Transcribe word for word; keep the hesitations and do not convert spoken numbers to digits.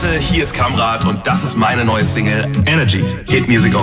Leute, hier ist Kamrat und das ist meine neue Single Energy. Hit Music On.